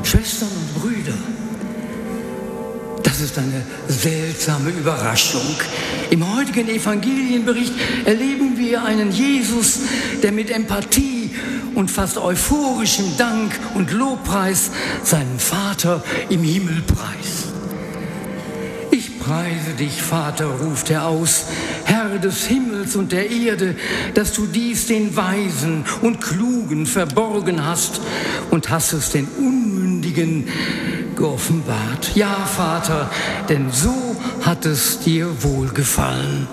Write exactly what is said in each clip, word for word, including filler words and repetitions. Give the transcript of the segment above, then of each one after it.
Schwestern und Brüder, das ist eine seltsame Überraschung. Im heutigen Evangelienbericht erleben wir einen Jesus, der mit Empathie und fast euphorischem Dank und Lobpreis seinen Vater im Himmel preist. Ich preise dich, Vater, ruft er aus, Herr des Himmels und der Erde, dass du dies den Weisen und Klugen verborgen hast und hast es den Unmündigen geoffenbart. Ja, Vater, denn so hat es dir wohlgefallen.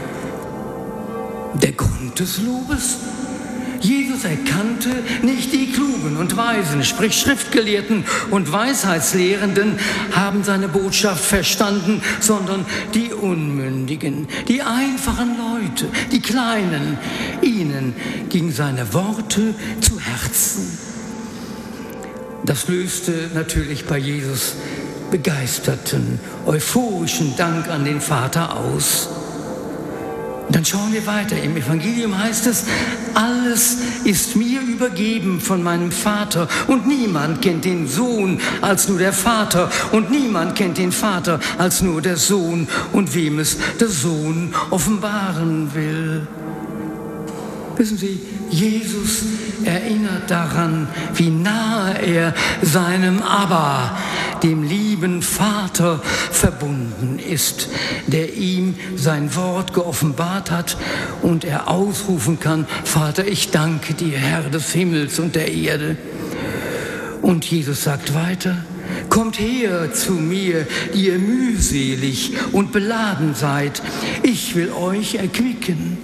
Der Grund des Lobes? Jesus erkannte, nicht die Klugen und Weisen, sprich Schriftgelehrten und Weisheitslehrenden, haben seine Botschaft verstanden, sondern die Unmündigen, die einfachen Leute, die Kleinen. Ihnen gingen seine Worte zu Herzen. Das löste natürlich bei Jesus begeisterten, euphorischen Dank an den Vater aus. Dann schauen wir weiter. Im Evangelium heißt es, alles ist mir übergeben von meinem Vater und niemand kennt den Sohn als nur der Vater und niemand kennt den Vater als nur der Sohn und wem es der Sohn offenbaren will. Wissen Sie, Jesus erinnert daran, wie nahe er seinem Abba, dem lieben Vater, verbunden ist, der ihm sein Wort geoffenbart hat und er ausrufen kann, Vater, ich danke dir, Herr des Himmels und der Erde. Und Jesus sagt weiter, kommt her zu mir, die ihr mühselig und beladen seid, ich will euch erquicken.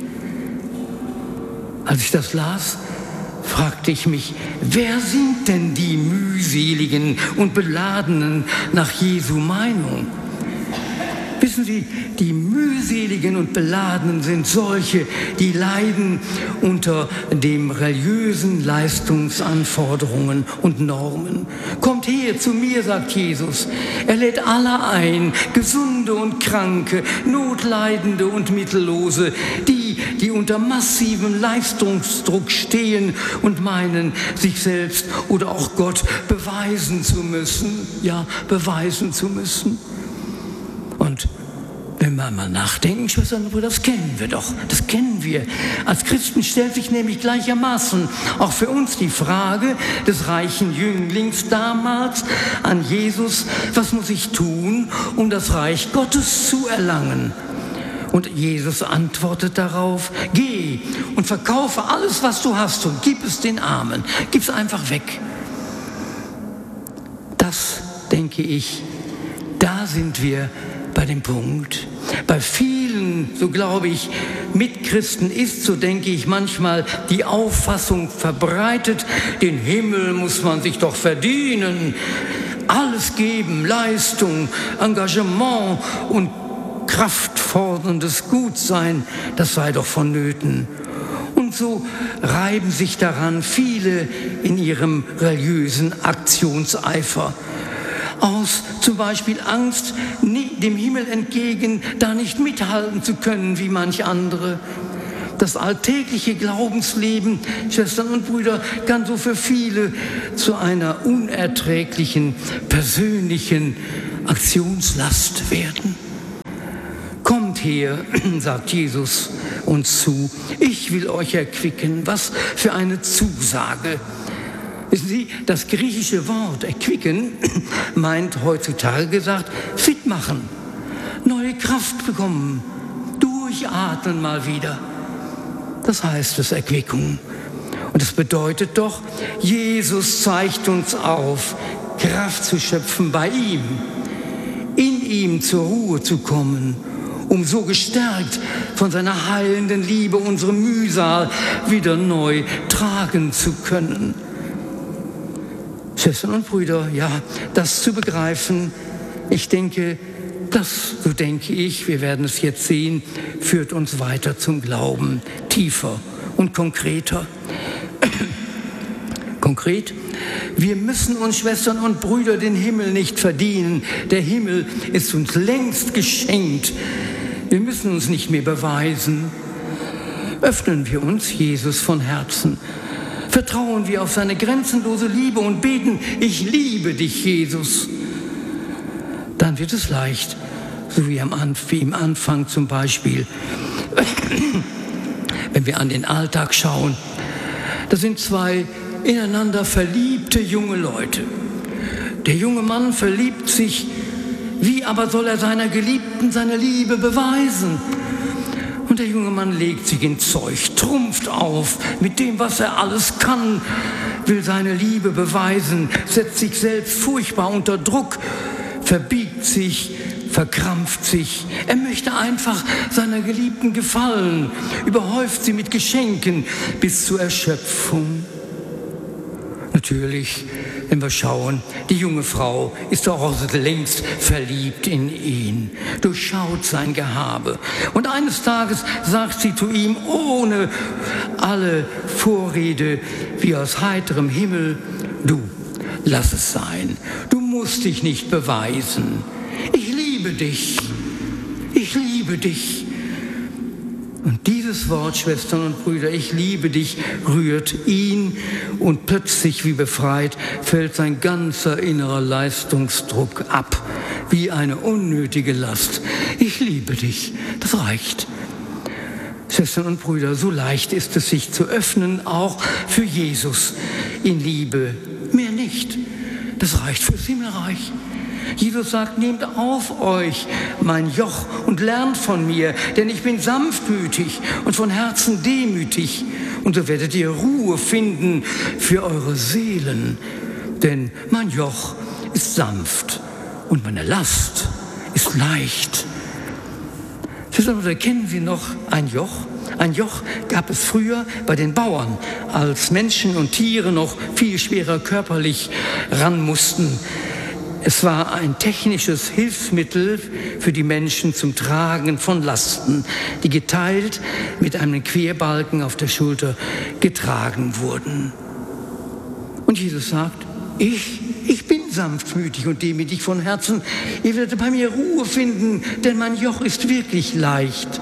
Als ich das las, fragte ich mich, wer sind denn die mühseligen und beladenen nach Jesu Meinung? Wissen Sie, die mühseligen und beladenen sind solche, die leiden unter den religiösen Leistungsanforderungen und Normen. Kommt her zu mir, sagt Jesus. Er lädt alle ein, Gesunde und Kranke, Notleidende und Mittellose, die, die unter massivem Leistungsdruck stehen und meinen, sich selbst oder auch Gott beweisen zu müssen. Ja, beweisen zu müssen. Und wenn wir mal nachdenken, Schwestern und Brüder, das kennen wir doch, das kennen wir. Als Christen stellt sich nämlich gleichermaßen auch für uns die Frage des reichen Jünglings damals an Jesus, was muss ich tun, um das Reich Gottes zu erlangen? Und Jesus antwortet darauf, geh und verkaufe alles, was du hast und gib es den Armen, gib es einfach weg. Das, denke ich, da sind wir bei dem Punkt. Bei vielen, so glaube ich, Mitchristen ist, so denke ich, manchmal die Auffassung verbreitet, den Himmel muss man sich doch verdienen. Alles geben, Leistung, Engagement und kraftforderndes Gutsein, das sei doch vonnöten. Und so reiben sich daran viele in ihrem religiösen Aktionseifer. Aus zum Beispiel Angst, dem Himmel entgegen, da nicht mithalten zu können wie manch andere. Das alltägliche Glaubensleben, Schwestern und Brüder, kann so für viele zu einer unerträglichen persönlichen Aktionslast werden. Kommt her, sagt Jesus uns zu, ich will euch erquicken. Was für eine Zusage. Wissen Sie, das griechische Wort erquicken meint heutzutage gesagt, fit machen, neue Kraft bekommen, durchatmen mal wieder. Das heißt es Erquickung. Und das bedeutet doch, Jesus zeigt uns auf, Kraft zu schöpfen bei ihm, in ihm zur Ruhe zu kommen, um so gestärkt von seiner heilenden Liebe unsere Mühsal wieder neu tragen zu können. Schwestern und Brüder, ja, das zu begreifen, ich denke, das, so denke ich, wir werden es jetzt sehen, führt uns weiter zum Glauben, tiefer und konkreter. Konkret, wir müssen uns, Schwestern und Brüder, den Himmel nicht verdienen. Der Himmel ist uns längst geschenkt. Wir müssen uns nicht mehr beweisen. Öffnen wir uns Jesus von Herzen. Vertrauen wir auf seine grenzenlose Liebe und beten, ich liebe dich, Jesus. Dann wird es leicht, so wie am Anfang zum Beispiel, wenn wir an den Alltag schauen. Da sind zwei ineinander verliebte junge Leute. Der junge Mann verliebt sich, wie aber soll er seiner Geliebten seine Liebe beweisen? Und der junge Mann legt sich ins Zeug, trumpft auf mit dem, was er alles kann, will seine Liebe beweisen, setzt sich selbst furchtbar unter Druck, verbiegt sich, verkrampft sich. Er möchte einfach seiner Geliebten gefallen, überhäuft sie mit Geschenken bis zur Erschöpfung. Natürlich, wenn wir schauen, die junge Frau ist auch längst verliebt in ihn, durchschaut sein Gehabe. Und eines Tages sagt sie zu ihm, ohne alle Vorrede, wie aus heiterem Himmel, du, lass es sein, du musst dich nicht beweisen. Ich liebe dich, ich liebe dich. Und dieses Wort, Schwestern und Brüder, ich liebe dich, rührt ihn und plötzlich, wie befreit, fällt sein ganzer innerer Leistungsdruck ab, wie eine unnötige Last. Ich liebe dich, das reicht. Schwestern und Brüder, so leicht ist es, sich zu öffnen, auch für Jesus in Liebe. Mehr nicht. Das reicht fürs Himmelreich. Jesus sagt, nehmt auf euch mein Joch und lernt von mir, denn ich bin sanftmütig und von Herzen demütig. Und so werdet ihr Ruhe finden für eure Seelen. Denn mein Joch ist sanft und meine Last ist leicht. Oder kennen Sie noch ein Joch? Ein Joch gab es früher bei den Bauern, als Menschen und Tiere noch viel schwerer körperlich ran mussten. Es war ein technisches Hilfsmittel für die Menschen zum Tragen von Lasten, die geteilt mit einem Querbalken auf der Schulter getragen wurden. Und Jesus sagt, ich, ich bin sanftmütig und demütig von Herzen. Ihr werdet bei mir Ruhe finden, denn mein Joch ist wirklich leicht.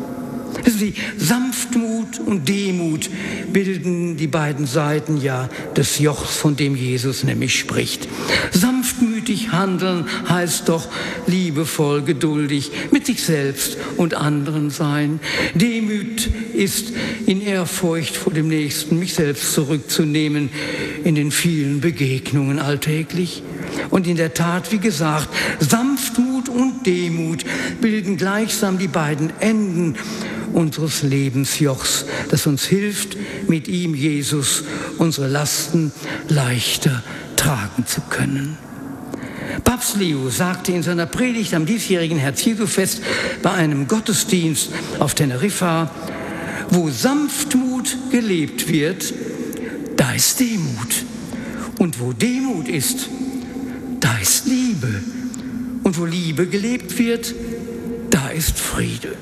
Die Sanftmut und Demut bilden die beiden Seiten ja des Jochs, von dem Jesus nämlich spricht. Sanftmütig handeln heißt doch liebevoll, geduldig mit sich selbst und anderen sein. Demut ist in Ehrfurcht vor dem Nächsten, mich selbst zurückzunehmen in den vielen Begegnungen alltäglich. Und in der Tat, wie gesagt, Sanftmut und Demut bilden gleichsam die beiden Enden unseres Lebensjochs, das uns hilft, mit ihm, Jesus, unsere Lasten leichter tragen zu können. Papst Leo sagte in seiner Predigt am diesjährigen Herz-Jesu-Fest bei einem Gottesdienst auf Teneriffa, wo Sanftmut gelebt wird, da ist Demut. Und wo Demut ist, da ist Liebe. Und wo Liebe gelebt wird, da ist Friede.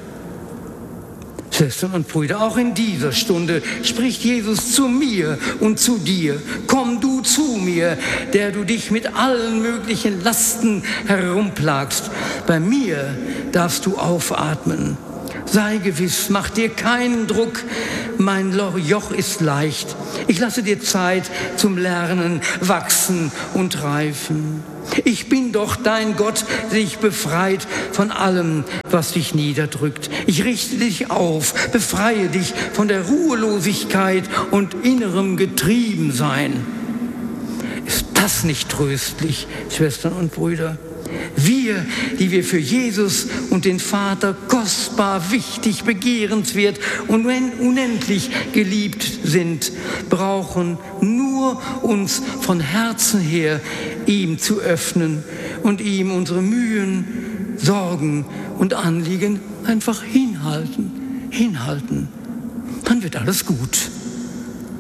Schwestern und Brüder, auch in dieser Stunde spricht Jesus zu mir und zu dir. Komm du zu mir, der du dich mit allen möglichen Lasten herumplagst. Bei mir darfst du aufatmen. Sei gewiss, mach dir keinen Druck, mein Joch ist leicht. Ich lasse dir Zeit zum Lernen, Wachsen und Reifen. Ich bin doch dein Gott, der dich befreit von allem, was dich niederdrückt. Ich richte dich auf, befreie dich von der Ruhelosigkeit und innerem Getriebensein. Ist das nicht tröstlich, Schwestern und Brüder? Wir, die wir für Jesus und den Vater kostbar, wichtig, begehrenswert und unendlich geliebt sind, brauchen nur uns von Herzen her ihm zu öffnen und ihm unsere Mühen, Sorgen und Anliegen einfach hinhalten, hinhalten. Dann wird alles gut.